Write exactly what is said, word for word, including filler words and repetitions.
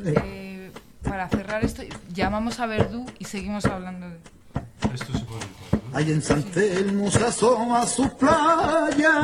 eh, para cerrar esto, llamamos a Verdú y seguimos hablando de... Esto se puede. Hay en San Telmo se asoma su playa